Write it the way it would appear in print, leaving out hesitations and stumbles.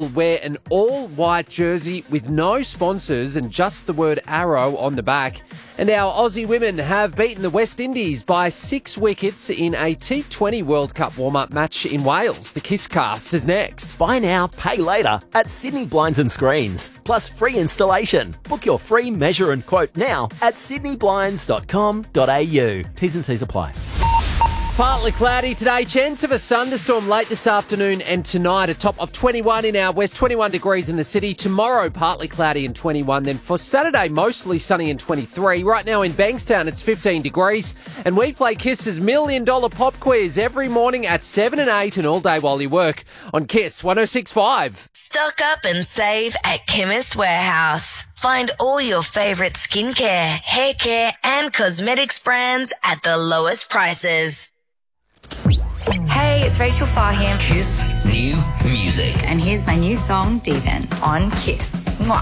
will wear an all-white jersey with no sponsors and just the word Arrow on the back. And our Aussie women have beaten the West Indies by 6 wickets in a T20 World Cup warm-up match in Wales. The Kiss Cast is next. Buy now, pay later at Sydney Blinds and Screens. Plus free installation. Book your free measure and quote now at sydneyblinds.com.au. T's and C's apply. Partly cloudy today. Chance of a thunderstorm late this afternoon and tonight. A top of 21 in our west, 21 degrees in the city. Tomorrow, partly cloudy and 21. Then for Saturday, mostly sunny and 23. Right now in Bankstown, it's 15 degrees. And we play Kiss's $1 Million Pop Quiz every morning at 7 and 8 and all day while you work on Kiss 106.5. Stock up and save at Chemist Warehouse. Find all your favourite skincare, hair care and cosmetics brands at the lowest prices. Hey, it's Rachel Farham. Kiss New Music. And here's my new song, Deep End, on Kiss. Mwah.